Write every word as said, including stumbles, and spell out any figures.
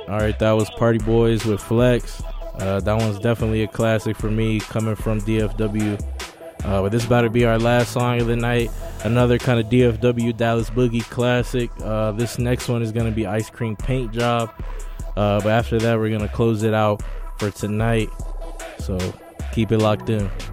All right, that was Party Boys with Flex. Uh, that one's definitely a classic for me, coming from D F W. Uh, but this is about to be our last song of the night. Another kind of D F W Dallas Boogie classic. Uh, this next one is going to be Ice Cream Paint Job. Uh, but after that, we're going to close it out for tonight. So keep it locked in.